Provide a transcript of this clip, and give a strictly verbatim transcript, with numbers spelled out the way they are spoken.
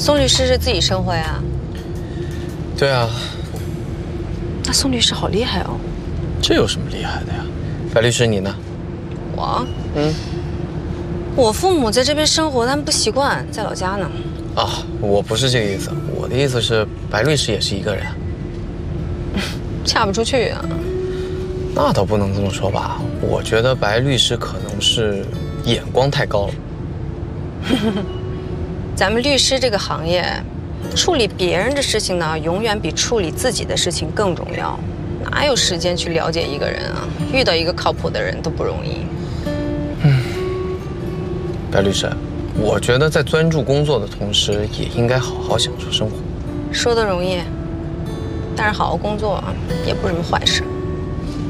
宋律师是自己生活呀？ 对啊。 那宋律师好厉害哦。 这有什么厉害的呀？白律师你呢？ 我， 嗯， 我父母在这边生活，他们不习惯，在老家呢。 啊，我不是这个意思，我的意思是白律师也是一个人。 嫁不出去啊。 那倒不能这么说吧，我觉得白律师可能是眼光太高了。 咱们律师这个行业，处理别人的事情呢，永远比处理自己的事情更重要。哪有时间去了解一个人啊？遇到一个靠谱的人都不容易。 嗯，白律师，我觉得在专注工作的同时，也应该好好享受生活。 说的容易，但是好好工作也不是什么坏事。